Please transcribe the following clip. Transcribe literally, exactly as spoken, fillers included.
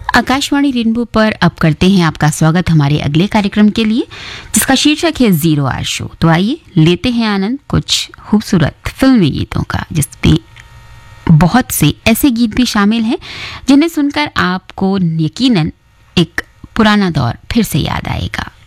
Akashvani rainbow पर अब करते हैं आपका स्वागत हमारे अगले कार्यक्रम के लिए, जिसका शीर्षक है जीरो आवर शो। तो आइए लेते हैं आनंद कुछ खूबसूरत फिल्मी गीतों का, जिसमें बहुत से ऐसे गीत भी शामिल हैं जिन्हें सुनकर आपको यकीनन एक पुराना दौर फिर से याद आएगा।